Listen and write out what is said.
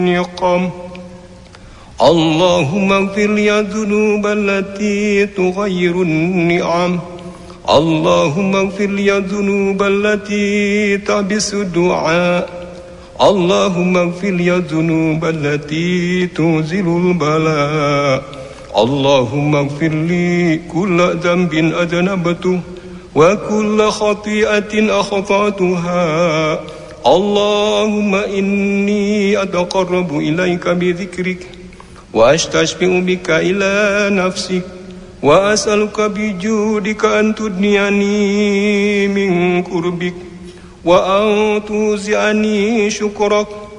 يقام. اللهم اغفر لي الذنوب التي تغير النعم. اللهم اغفر لي الذنوب التي تحبس الدعاء. اللهم اغفر لي الذنوب التي تنزل البلاء. اللهم اغفر لي كل ذنب أذنبته وكل خطيئة أخطأتها. اللهم إني أتقرب إليك بذكرك وأستشفع بك إلى نفسك وأسألك بجودك أن تدنيني من قربك وأن توزعني شكرك